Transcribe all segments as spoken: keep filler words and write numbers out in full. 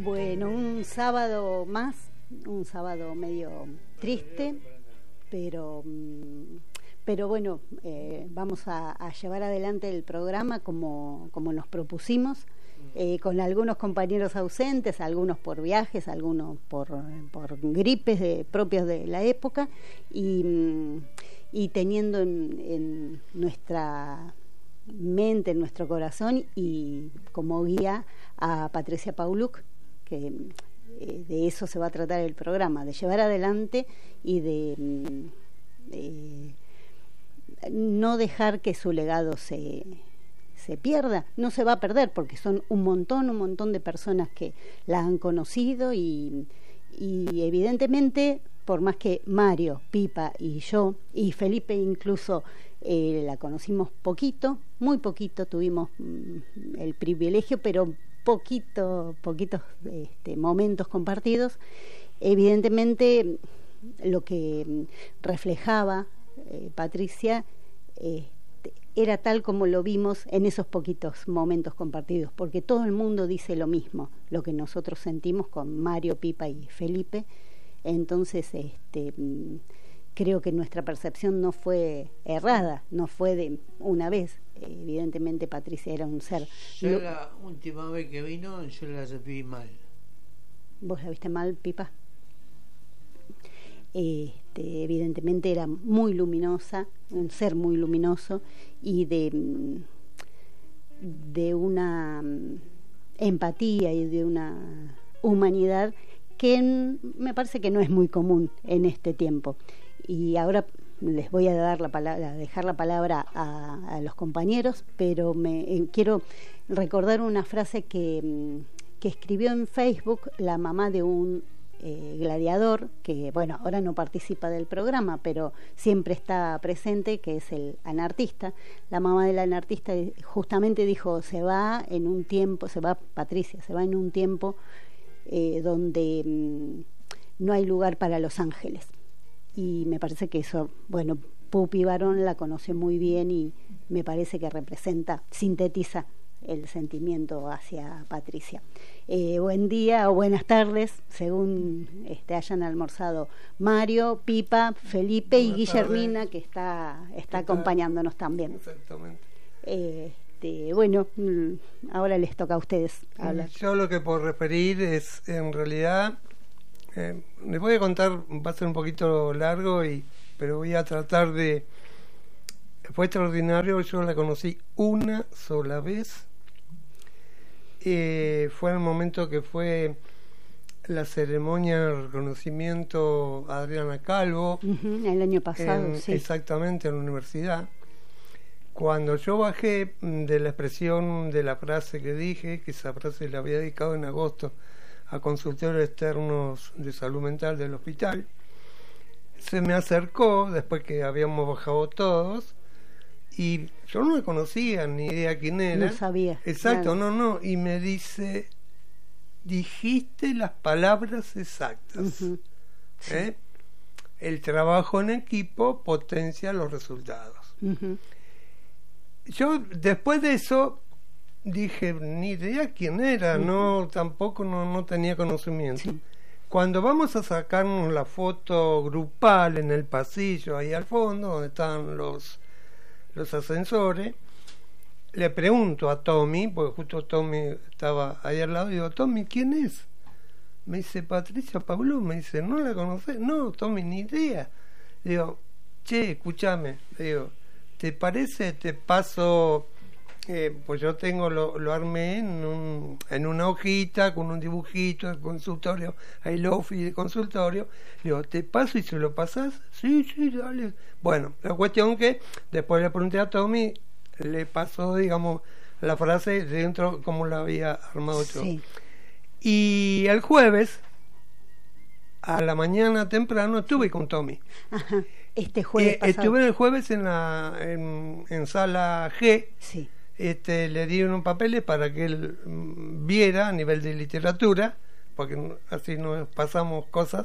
Bueno, un sábado más, un sábado medio triste, pero, pero bueno, eh, vamos a, a llevar adelante el programa como, como nos propusimos, eh, con algunos compañeros ausentes, algunos por viajes, algunos por, por gripes de, propios de la época, y, y teniendo en, en nuestra mente, en nuestro corazón, y como guía a Patricia Pauluch, que eh, de eso se va a tratar el programa, de llevar adelante y de eh, no dejar que su legado se, se pierda. No se va a perder porque son un montón, un montón de personas que la han conocido y, y evidentemente, por más que Mario, Pipa y yo, y Felipe incluso, eh, la conocimos poquito, muy poquito, tuvimos mm, el privilegio, pero poquito, poquitos este, momentos compartidos. Evidentemente lo que reflejaba eh, Patricia eh, era tal como lo vimos en esos poquitos momentos compartidos, porque todo el mundo dice lo mismo, lo que nosotros sentimos con Mario, Pipa y Felipe. Entonces este creo que nuestra percepción no fue errada, no fue de una vez. Evidentemente Patricia era un ser. Yo la última vez que vino yo la vi mal. ¿Vos la viste mal, Pipa? Este, evidentemente era muy luminosa, un ser muy luminoso y de, de una empatía y de una humanidad que en, me parece que no es muy común en este tiempo. Y ahora les voy a dar la palabra, a dejar la palabra a, a los compañeros, pero me eh, quiero recordar una frase que, que escribió en Facebook la mamá de un eh, gladiador, que bueno, ahora no participa del programa, pero siempre está presente, que es el anartista. La mamá del anartista justamente dijo, se va en un tiempo, se va Patricia, se va en un tiempo eh, donde mm, no hay lugar para los ángeles. Y me parece que eso, bueno, Pupi Barón la conoce muy bien y me parece que representa, sintetiza el sentimiento hacia Patricia. Eh, buen día o buenas tardes, según este, hayan almorzado Mario, Pipa, Felipe buenas y Guillermina, tardes. que está, está acompañándonos también. Exactamente. Eh, este, bueno, ahora les toca a ustedes hablar. Yo lo que puedo referir es, en realidad... Eh, les voy a contar, va a ser un poquito largo, y pero voy a tratar de... Fue extraordinario, yo la conocí una sola vez. Eh, fue en el momento que fue la ceremonia de reconocimiento a Adriana Calvo. Uh-huh, el año pasado, en, sí. Exactamente, en la universidad. Cuando yo bajé de la expresión de la frase que dije, que esa frase la había dedicado en agosto a consultorios externos de salud mental del hospital, se me acercó después que habíamos bajado todos y yo no la conocía, ni idea quién era. No sabía. Exacto, claro. no, no. Y me dice, dijiste las palabras exactas. Uh-huh. Sí. ¿Eh? El trabajo en equipo potencia los resultados. Uh-huh. Yo después de eso dije, ni idea quién era, uh-huh. no, tampoco no, no tenía conocimiento. Sí. Cuando vamos a sacarnos la foto grupal en el pasillo, ahí al fondo, donde están los, los ascensores, le pregunto a Tommy, porque justo Tommy estaba ahí al lado, y digo, Tommy, ¿quién es? Me dice, Patricia Pauluch. Me dice, ¿no la conocés? No, Tommy, ni idea. Digo, che, escúchame, digo, ¿te parece? Te paso... Eh, pues yo tengo lo, lo armé en, un, en una hojita con un dibujito de consultorio, hay lofi de consultorio. Digo, ¿te paso y se lo pasás? Sí, sí, dale. Bueno, la cuestión que después le pregunté a Tommy, le pasó, digamos, la frase dentro como la había armado yo. Sí. Y el jueves, a la mañana temprano, estuve con Tommy. Ajá. Este jueves eh, pasado. Estuve el jueves en la en, en sala G. Sí. Este, le dieron un papel para que él mm, viera a nivel de literatura, porque así nos pasamos cosas.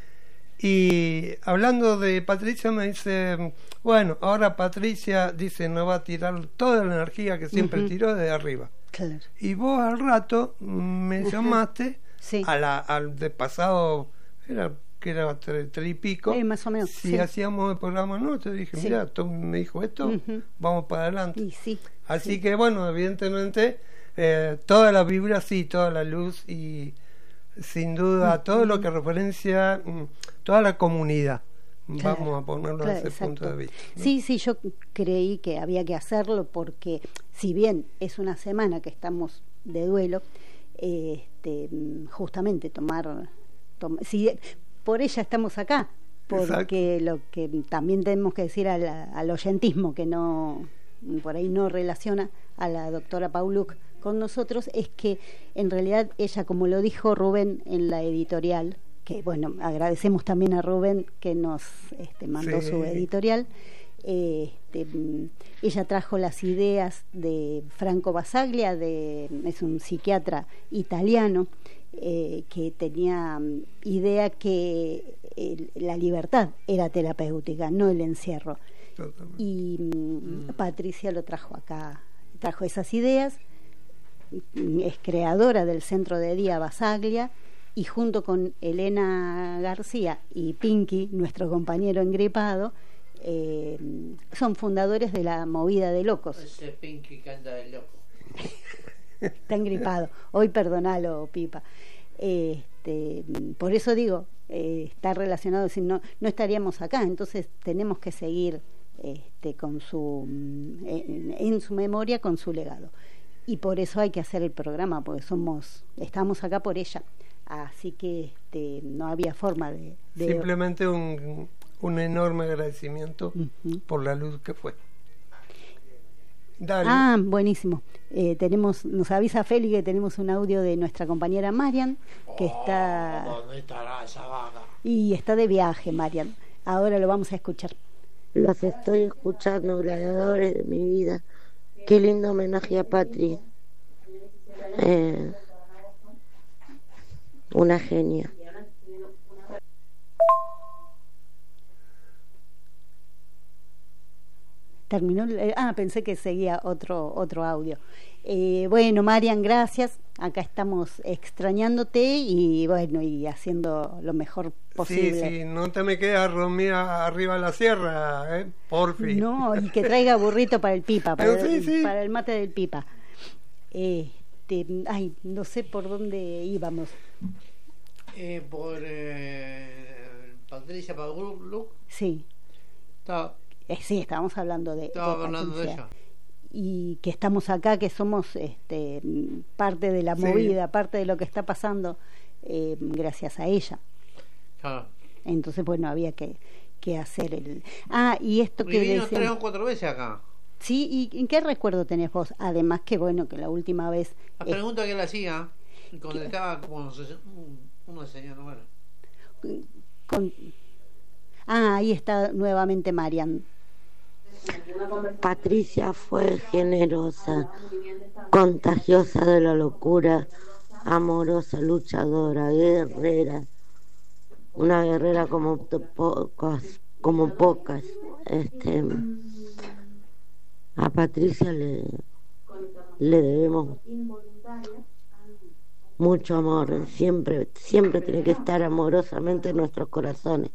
Y hablando de Patricia, me dice, bueno, ahora Patricia dice no va a tirar toda la energía que siempre uh-huh. tiró desde arriba. Claro. Y vos al rato me llamaste sí. a la, al de pasado, era que era tres, tres y pico, eh, más o menos, si sí. hacíamos el programa noche, dije, Sí. mira, Tom me dijo esto, Ujú. vamos para adelante. Y sí, Así sí. que bueno, evidentemente, eh, toda la vibra, sí, toda la luz y sin duda todo lo que referencia, mm, toda la comunidad. Claro, Vamos a ponerlo claro, desde ese exacto. punto de vista, ¿no? Sí, sí, yo creí que había que hacerlo porque si bien es una semana que estamos de duelo, eh, este, justamente tomar, tom- si por ella estamos acá, porque Exacto. lo que también tenemos que decir al, al oyentismo que no, por ahí no relaciona a la doctora Pauluc con nosotros, es que en realidad ella, como lo dijo Rubén en la editorial, que bueno, agradecemos también a Rubén que nos este, mandó Sí. su editorial, eh, este, ella trajo las ideas de Franco Basaglia, de, es un psiquiatra italiano, eh, que tenía mm, idea que eh, la libertad era terapéutica, no el encierro. Totalmente. Y mm, Patricia lo trajo acá, trajo esas ideas, mm, es creadora del Centro de Día Basaglia, y junto con Elena García y Pinky, nuestro compañero engripado, eh, son fundadores de la Movida de Locos. Ese Pinky que anda de loco. Está engripado. Hoy perdonalo, Pipa. Este, por eso digo, eh, está relacionado, si no, no estaríamos acá, entonces tenemos que seguir este, con su, en, en su memoria, con su legado. Y por eso hay que hacer el programa, porque somos, estamos acá por ella. Así que este, no había forma de... de... Simplemente un, un enorme agradecimiento Uh-huh. por la luz que fue. Dale. Ah, buenísimo. Eh, tenemos, nos avisa Feli que tenemos un audio de nuestra compañera Marian, que está... ¿Dónde estará esa vaga? Y está de viaje, Marian. Ahora lo vamos a escuchar. Los estoy escuchando, gladiadores de mi vida. Qué lindo homenaje a Patri. Eh, una genia. Terminó. el- Ah, pensé que seguía otro otro audio. Eh, bueno, Marian, gracias. Acá estamos extrañándote y bueno, y haciendo lo mejor posible. Sí, sí, no te me quedas dormida arriba de la sierra, ¿eh? Porfi. No, y que traiga burrito para el Pipa, para, Sí, el, sí. para el mate del Pipa. Este, ay, no sé por dónde íbamos. Eh, por eh, Patricia Pauluc. Sí, Estaba, eh, sí, estábamos hablando de, estaba de hablando de Patricia. ella. Y que estamos acá, que somos este, parte de la Sí. movida, parte de lo que está pasando, eh, gracias a ella. Claro. Entonces, bueno, había que, que hacer el... Ah, y esto Y que vino decían- tres o cuatro veces acá. Sí, ¿y en qué recuerdo tenés vos? Además que, bueno, que la última vez... La eh, pregunta que le hacía, contestaba como se- una señora, bueno. con... Ah, ahí está nuevamente Marian. Patricia fue generosa, contagiosa de la locura, amorosa, luchadora, guerrera, una guerrera como to- pocas, como pocas. Este, a Patricia le, le debemos mucho amor, siempre, siempre tiene que estar amorosamente en nuestros corazones.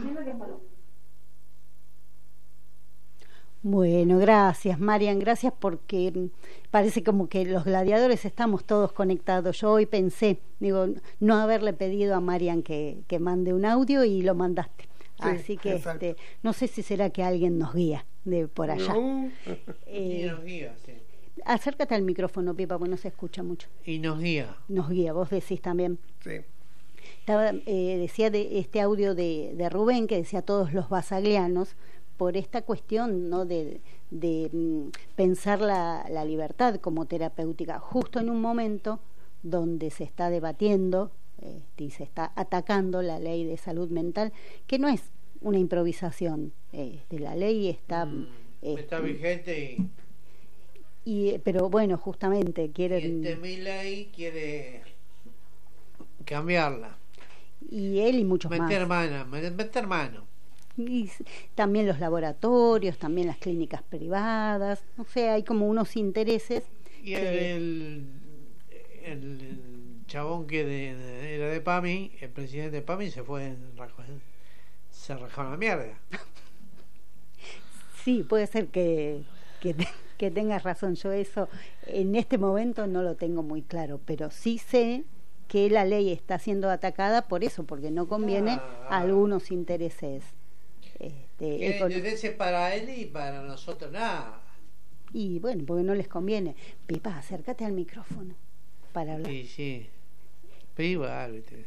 Bueno, gracias, Marian, gracias porque mm, parece como que los gladiadores estamos todos conectados. Yo hoy pensé, digo, no haberle pedido a Marian que, que mande un audio y lo mandaste. Sí, Así que exacto. este, no sé si será que alguien nos guía de por allá. No. Y Eh, nos guía, sí. acércate al micrófono, Pipa, porque no se escucha mucho. Y nos guía. Nos guía, vos decís también. Sí. Estaba, eh, decía de este audio de, de Rubén que decía todos los basaglianos por esta cuestión, ¿no? de, de mm, pensar la, la libertad como terapéutica justo en un momento donde se está debatiendo eh, y se está atacando la ley de salud mental, que no es una improvisación, eh, de la ley está Mm, este, está vigente y, y pero bueno, justamente y quieren este Milei quiere cambiarla. y él y muchos más. Meter mano, meter mano. Y s- también los laboratorios, también las clínicas privadas, no sé, hay como unos intereses Y que- el, el chabón que de, de, era de PAMI, el presidente de PAMI se fue en, se rajó la mierda. Sí, puede ser que, que, te, que tengas razón. Yo eso en este momento no lo tengo muy claro, pero sí sé que la ley está siendo atacada por eso, porque no conviene Ah. a algunos intereses. Este, Quieren econ- intereses para él y para nosotros nada. y bueno, porque no les conviene. Pipa, acércate al micrófono para hablar. Sí, sí. Pero igual, ¿viste?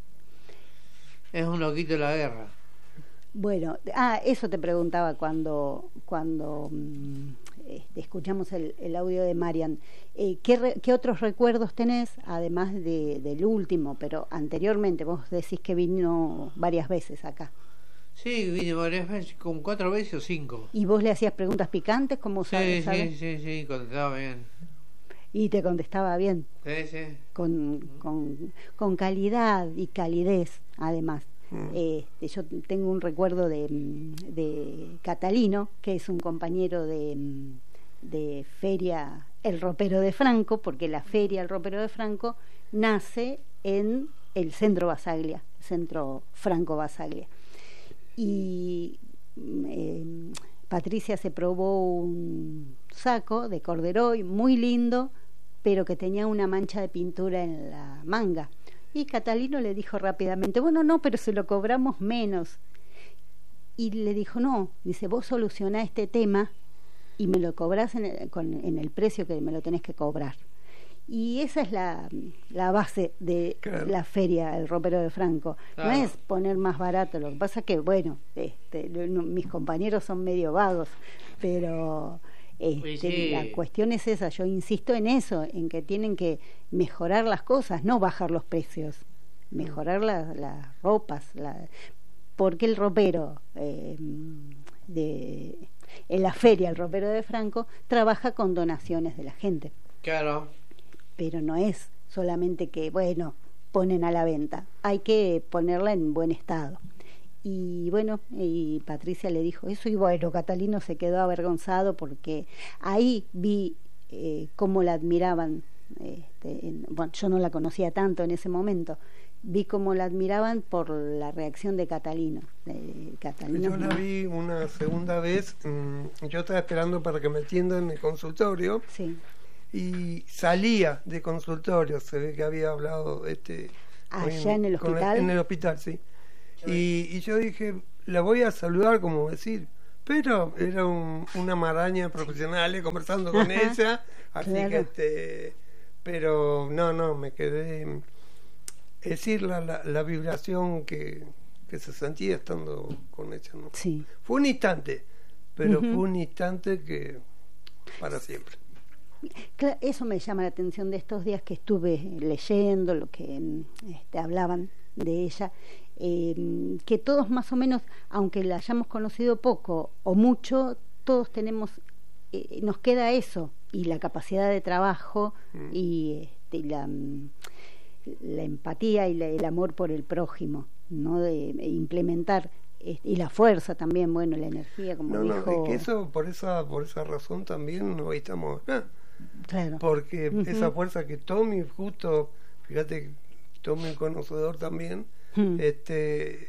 Es un loquito de la guerra. Bueno, ah, eso te preguntaba cuando cuando mm, este, escuchamos el, el audio de Marian. Eh, ¿qué, re- ¿Qué otros recuerdos tenés, además de, del último, pero anteriormente? Vos decís que vino varias veces acá. Sí, vine varias veces, como cuatro veces o cinco. ¿Y vos le hacías preguntas picantes, como Sí, sabes? sí, sí, sí, contestaba bien. Y te contestaba bien, Sí, sí. con, con, con calidad y calidez, además. Este, yo tengo un recuerdo de, de Catalino, que es un compañero de, de Feria El Ropero de Franco, porque la Feria El Ropero de Franco nace en el Centro Basaglia, Centro Franco Basaglia. Y eh, Patricia se probó un saco de corderoy muy lindo, pero que tenía una mancha de pintura en la manga. Y Catalino le dijo rápidamente, bueno, no, pero se lo cobramos menos. Y le dijo, no, dice, vos solucioná este tema y me lo cobrás en el, con, en el precio que me lo tenés que cobrar. Y esa es la, la base de Claro. la feria, el Ropero de Franco. Claro. No es poner más barato, lo que pasa que, bueno, este, no, mis compañeros son medio vagos, pero... Este, Sí. La cuestión es esa, yo insisto en eso, en que tienen que mejorar las cosas, no bajar los precios, mejorar las las ropas, la, porque el ropero eh, de, en la feria, el Ropero de Franco, trabaja con donaciones de la gente, Claro. pero no es solamente que, bueno, ponen a la venta, hay que ponerla en buen estado. Y bueno, y Patricia le dijo eso, y bueno, Catalino se quedó avergonzado porque ahí vi eh, cómo la admiraban. Este, en, bueno, yo no la conocía tanto en ese momento, vi cómo la admiraban por la reacción de Catalino. De Catalino Yo la vi una segunda vez, mmm, yo estaba esperando para que me atiendan en el consultorio Sí. y salía de consultorio, se ve que había hablado este Allá en el con hospital. en el hospital, sí. Y, y yo dije, la voy a saludar, como decir, pero era un, una maraña profesional eh, conversando con Ajá, ella, así claro. que este, pero no, no, me quedé, es decir, la, la, la vibración que, que se sentía estando con ella, ¿no? Sí. Fue un instante, pero Ujú. fue un instante que para siempre. Cla- Eso me llama la atención de estos días que estuve leyendo lo que mm, este, hablaban de ella, eh, que todos más o menos, aunque la hayamos conocido poco o mucho, todos tenemos, eh, nos queda eso, y la capacidad de trabajo Mm. y, este, y la, mm, la empatía y la- el amor por el prójimo, ¿no? De, de implementar, este, y la fuerza también, bueno, la energía, como No, no, dijo. es que eso, por esa, por esa razón también hoy estamos acá. Claro. Porque Ujú. esa fuerza que Tommy, justo, fíjate, Tommy, un conocedor también, Mm. este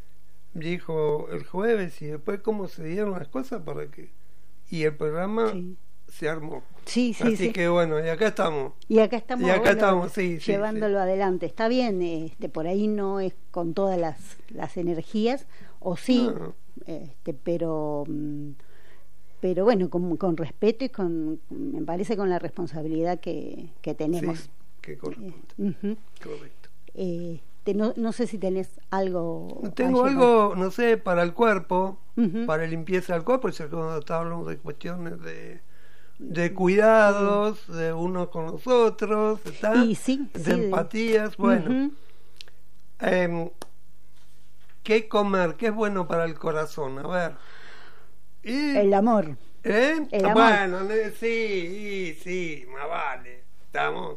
dijo el jueves, y después cómo se dieron las cosas para que. Y el programa Sí. se armó. Sí, sí, Así sí. que bueno, y acá estamos. Y acá estamos, Y acá bueno, estamos, sí, sí, llevándolo sí. adelante. Está bien, este, por ahí no es con todas las, las energías, o sí, No. este, pero mm, pero bueno, con, con respeto y con, me parece, con la responsabilidad que, que tenemos. Sí, que corresponde. Eh, ujú. Correcto. Este, no, no sé si tenés algo. Tengo allí algo, no sé, para el cuerpo, Ujú. para limpieza del cuerpo, ya cuando hablamos de cuestiones de, de cuidados de unos con los otros, ¿está? Y sí, de sí, de- empatías, bueno. Ujú. Em, ¿qué comer? ¿Qué es bueno para el corazón? A ver. Y, El amor. ¿eh? el amor. Bueno, ne- sí, sí, más vale. Estamos.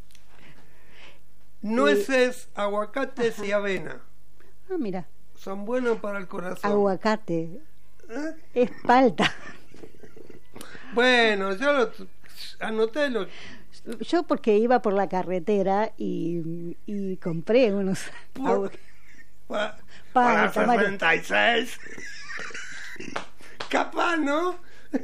Nueces, aguacates y avena. Ah, mira, Son buenos para el corazón. aguacate, ¿Eh? es palta. Bueno, yo lo anoté lo Yo porque iba por la carretera y, y compré unos... Por- pa- Para, para Mario. sesenta y seis. Capaz, ¿no?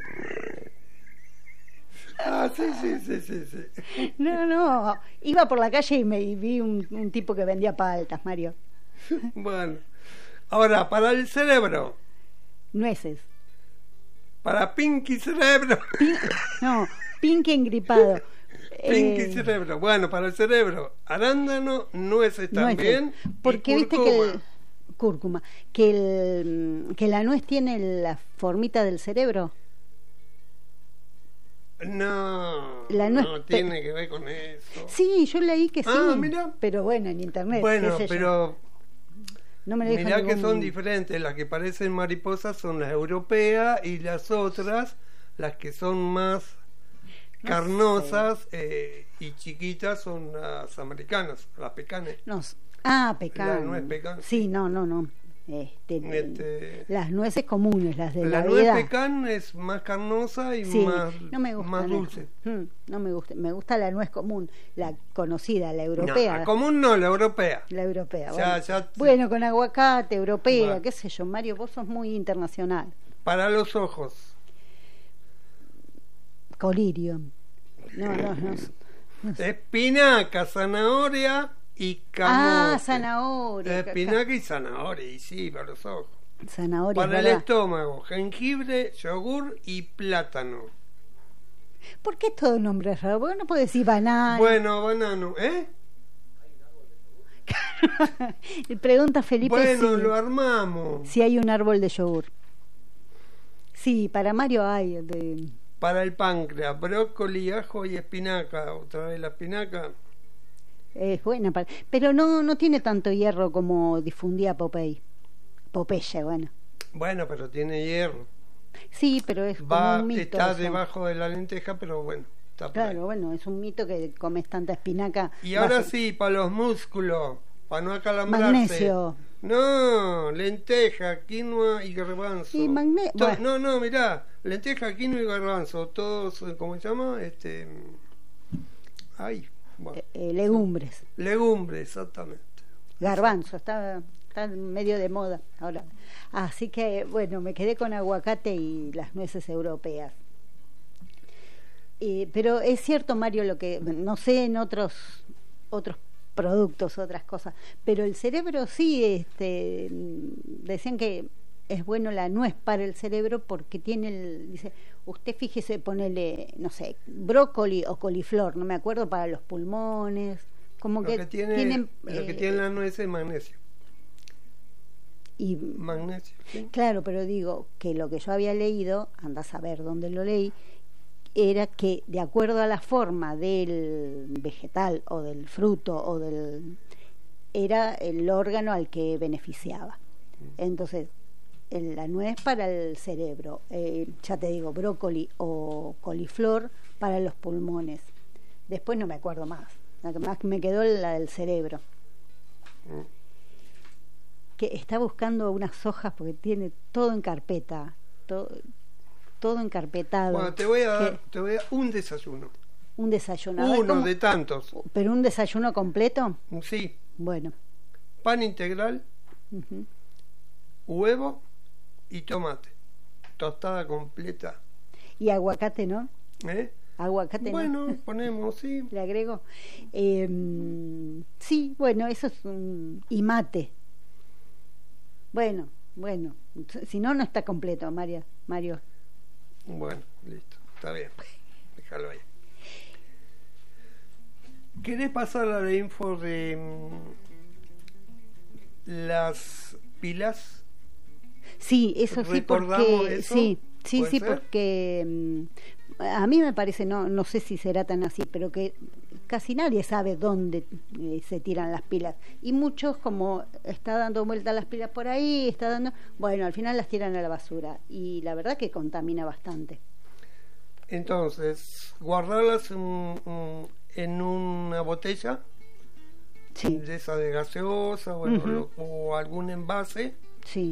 Ah, sí, sí, sí, sí, sí. No, no, iba por la calle y me y vi un, un tipo que vendía paltas, Mario. Bueno, ahora para el cerebro, Nueces. para Pinky Cerebro. Pin- no, Pinky engripado. Pinky Eh, Cerebro, bueno, para el cerebro, arándano, nueces también. nueces. y Porque viste que cúrcuma. el, cúrcuma, que el que la nuez tiene la formita del cerebro. No, La nuez no pe- tiene que ver con eso. Sí, yo leí que sí. Ah, mira. Pero bueno, en internet. Bueno, qué sé yo. pero No me lo dijo mirá que ningún- son diferentes. Las que parecen mariposas son las europeas y las otras, las que son más No carnosas eh, y chiquitas, son las americanas, las pecanes. No, s- ah, pecan. La nuez pecan. Sí, no, no, no. Este, Este, las nueces comunes, las de la Navidad. nuez pecan es más carnosa y Sí, más, no me gusta. más la- dulce. Mm, no me gusta. Me gusta la nuez común, la conocida, la No, europea. la común no, la europea. La europea. Ya- bueno. ya- Bueno, con aguacate, europea, Bueno. qué sé yo, Mario, vos sos muy internacional. Para los ojos, Colirio. No, no, no. no sé. espinaca, zanahoria y camote. Ah, zanahoria. Espinaca y zanahoria, y sí, para los ojos. Zanahoria. Para el ¿verdad? estómago, jengibre, yogur y plátano. ¿Por qué todo nombre es raro? ¿Por qué no puedo decir banana? Bueno, banano, ¿eh? Pregunta Felipe Bueno, si, lo armamos. si hay un árbol de yogur. Sí, para Mario hay. De... Para el páncreas, brócoli, ajo y espinaca. Otra vez la espinaca. Es buena, para- pero no no tiene tanto hierro como difundía Popeye. Popeye, bueno. Bueno, pero tiene hierro. Sí, pero es como Va, un mito. está eso. debajo de la lenteja, pero bueno, está por ahí. Claro, bueno, es un mito que comes tanta espinaca. Y vas ahora a- sí, para los músculos, para no acalambrarse. Magnesio. No, lenteja, quinoa y garbanzo. Y magne- To- bueno. No, no, mirá, lenteja, quinoa y garbanzo, todos, eh, ¿cómo se llama? Este, ay, bueno, eh, eh, legumbres. legumbres, exactamente. Garbanzo, está, está medio de moda ahora. Así que, bueno, me quedé con aguacate y las nueces europeas. Eh, pero es cierto, Mario, lo que no sé en otros otros productos, otras cosas, pero el cerebro sí, este, decían que es bueno la nuez para el cerebro porque tiene el, dice, usted fíjese, ponele, no sé, brócoli o coliflor, no me acuerdo, para los pulmones, como Lo que, que tiene, tienen, lo que eh, tiene la nuez es magnesio. y Magnesio, ¿sí? claro, pero digo que lo que yo había leído, anda a saber dónde lo leí, era que de acuerdo a la forma del vegetal o del fruto o del era el órgano al que beneficiaba. Entonces, el- la nuez para el cerebro, eh, ya te digo, brócoli o coliflor para los pulmones. Después no me acuerdo más. La que más me quedó la del cerebro. Mm. Que está buscando unas hojas porque tiene todo en carpeta, todo, todo encarpetado. Bueno, te voy a dar, Que- te voy a un desayuno. un desayuno. A ver, Uno ¿cómo? de tantos. ¿Pero un desayuno completo? Sí, Bueno. pan integral, Ujú. huevo y tomate. Tostada completa. Y aguacate, ¿no? ¿Eh? Aguacate, Bueno, ¿no? ponemos, sí. Le agrego. Eh, sí, bueno, eso es un... Y mate. Bueno, bueno. Si no, no está completo, María, Mario. Bueno, listo, está bien. Déjalo ahí. ¿Querés pasar a la info de mm, las pilas? Sí, eso sí, ¿Recordamos porque... eso? Sí, sí, ¿Puede sí, ser? porque... mm, a mí me parece, no, no sé si será tan así, pero que casi nadie sabe dónde eh, se tiran las pilas. Y muchos, como está dando vuelta las pilas por ahí, está dando... Bueno, al final las tiran a la basura. Y la verdad que contamina bastante. Entonces, guardarlas en, en una botella Sí, de esa de gaseosa, bueno, Ujú. lo- o algún envase, sí.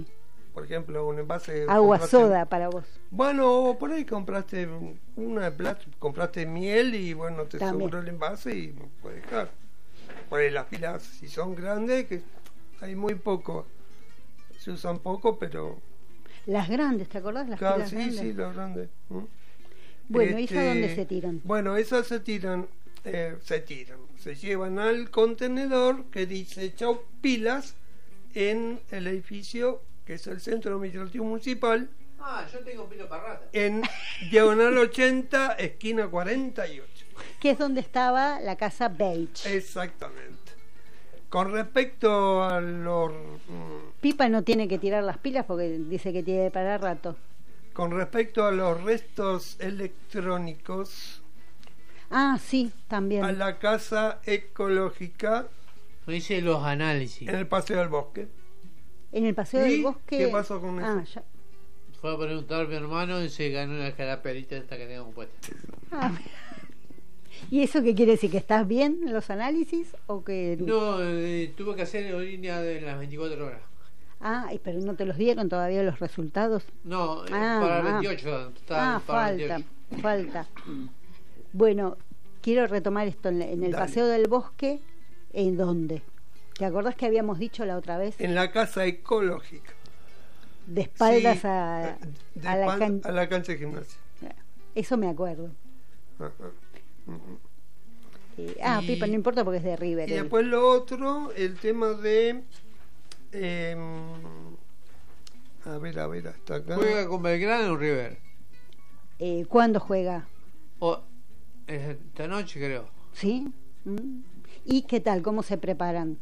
por ejemplo, un envase... Agua compraste- soda para vos. Bueno, por ahí compraste una de plástico, compraste miel y bueno, te También. sobró el envase y puedes dejar. Por ahí las pilas, si son grandes, que hay muy poco, se usan poco, pero... Las grandes, ¿te acordás? Las Claro, pilas sí, grandes. sí, las grandes. ¿Mm? Bueno, ¿y Este, esas dónde se tiran? Bueno, esas se tiran, eh, se tiran, se llevan al contenedor que dice chau pilas en el edificio que es el Centro Administrativo Municipal, Ah, yo tengo pilo para rata. en diagonal ochenta, esquina cuarenta y ocho. Que es donde estaba la casa Beige. Exactamente. Con respecto a los mm, Pipa no tiene que tirar las pilas porque dice que tiene para rato. con respecto a los restos electrónicos, Ah, sí, también. a la casa ecológica Me dice los análisis. en el Paseo del Bosque. En el paseo ¿Y del bosque. qué pasó con ah, eso? ya- Fue a preguntar a mi hermano y se ganó una caraperita esta que tengo puesta. ah. ¿Y eso qué quiere decir? ¿Que estás bien en los análisis? ¿O que.? No, eh, tuve que hacer línea de las veinticuatro horas. Ah, y pero no te los dieron todavía los resultados. No, eh, Ah, para el ah. veintiocho. Está Ah, para el falta, veintiocho. falta. Bueno, quiero retomar esto en, en el Dale. paseo del bosque. ¿En dónde? ¿Te acordás que habíamos dicho la otra vez? En la casa ecológica. De espaldas Sí, a, de a la espalda can- a la cancha de gimnasia. Eso me acuerdo. Ajá. Ujú. Eh, ah, Y- Pipa, no importa porque es de River. Y él. después lo otro, el tema de... eh, a ver, a ver, hasta acá. ¿Juega con Belgrano o River? Eh, ¿Cuándo juega? O, esta noche creo. ¿Sí? ¿Mm? ¿Y qué tal? ¿Cómo se preparan?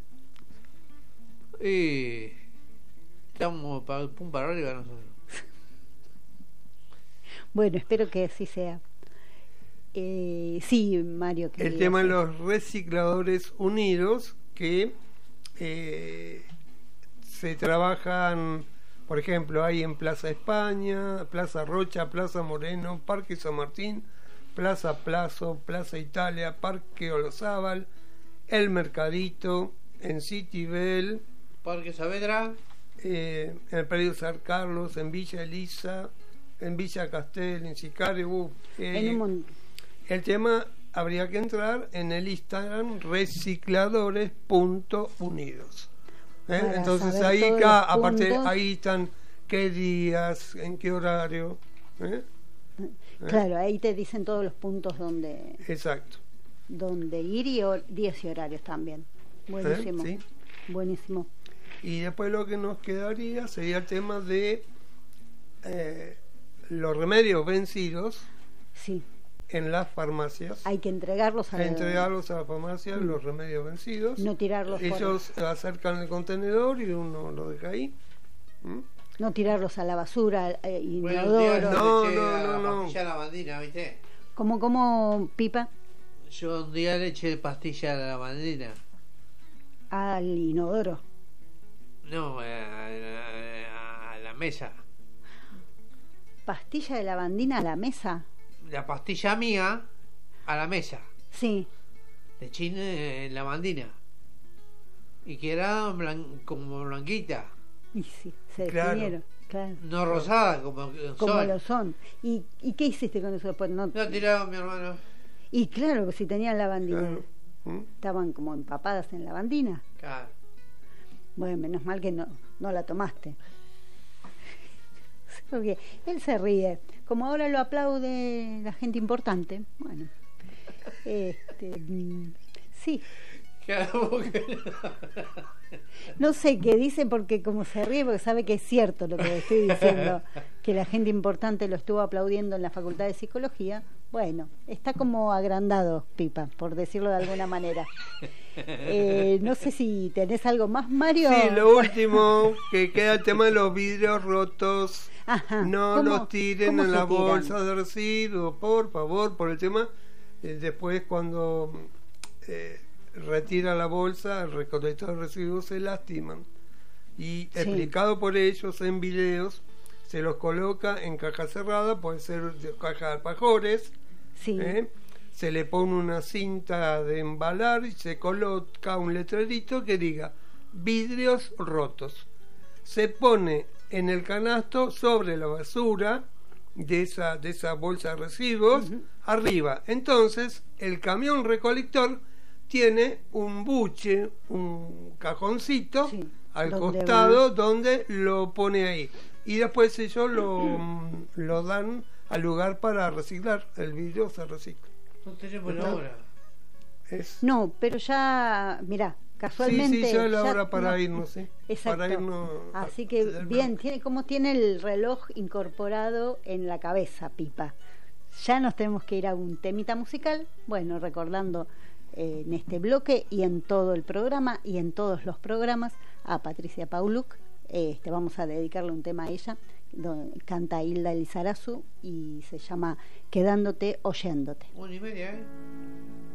Y estamos para pum para arriba nosotros. Bueno, espero que así sea. Eh, sí, Mario. El quería tema de decir. los recicladores unidos que eh, se trabajan, por ejemplo, hay en Plaza España, Plaza Rocha, Plaza Moreno, Parque San Martín, Plaza Plazo, Plaza Italia, Parque Olazábal, El Mercadito, en City Bell, Parque Saavedra. eh, en el Predio San Carlos, en Villa Elisa, en Villa Castel, en Sicario. uh, eh, En un mon- el tema habría que entrar en el Instagram recicladores punto unidos. ¿Eh? Para Entonces saber ahí todos ca- los aparte puntos. ahí están qué días, en qué horario. ¿Eh? Claro, ahí te dicen todos los puntos donde, Exacto. donde ir y hor- días y horarios también. Buenísimo. ¿Eh? Sí. Buenísimo. Y después lo que nos quedaría sería el tema de eh, los remedios vencidos Sí. en las farmacias. Hay que entregarlos a la- Entregarlos a la farmacia, los remedios vencidos. No tirarlos por- Ellos acercan el contenedor y uno lo deja ahí. ¿Mm? No tirarlos a la basura, eh, Bueno, un día inodoro. No, le eché no, a no, la no. pastilla a la bandina, ¿viste? ¿Cómo, cómo, Pipa? Yo un día le eché pastilla a la bandina. Al inodoro. No, a, a- a la mesa. ¿Pastilla de lavandina a la mesa? La pastilla mía a la mesa. Sí. Le eché en la bandina. Y que era blan- como blanquita. Y sí, se Claro. definieron. Claro. No rosada como, Como son. lo son. ¿Y, ¿Y qué hiciste con eso después? No, No tiraba mi hermano. y claro, si tenían lavandina, Claro. ¿Mm? estaban como empapadas en lavandina. Claro. Bueno, menos mal que no, no la tomaste. Porque él se ríe. Como ahora lo aplaude la gente importante, bueno. Este, mm, sí, Claro, porque- no sé qué dice porque como se ríe porque sabe que es cierto lo que le estoy diciendo, que la gente importante lo estuvo aplaudiendo en la Facultad de Psicología. Bueno, está como agrandado, Pipa, por decirlo de alguna manera. Eh, no sé si tenés algo más, Mario. Sí, lo último que queda el tema de los vidrios rotos. Ajá. No ¿Cómo- los tiren cómo en se la tiran? bolsa de residuos, por favor, por el tema. Eh, después cuando eh, retira la bolsa, el recolector de residuos se lastiman. Y Sí. explicado por ellos en videos, se los coloca en caja cerrada, puede ser de caja de alfajores, Sí. ¿eh? Se le pone una cinta de embalar y se coloca un letrerito que diga vidrios rotos. Se pone en el canasto sobre la basura de esa, de esa bolsa de residuos, uh-huh. arriba. Entonces, el camión recolector tiene un buche, un cajoncito, sí, al costado, van... donde lo pone ahí. Y después ellos lo, lo dan al lugar para reciclar. El vidrio se recicla. No tenemos la hora. Es... No, pero ya, mirá, casualmente... Sí, sí, ya es la ya, hora para no, irnos, ¿sí? Exacto. Para irnos Así a, que, a bien, tiene como tiene el reloj incorporado en la cabeza, Pipa. Ya nos tenemos que ir a un temita musical, bueno, recordando eh, en este bloque y en todo el programa y en todos los programas a Patricia Pauluc. Este, vamos a dedicarle un tema a ella, donde canta Hilda Lizarazu y se llama Quedándote oyéndote. Una y media, ¿eh?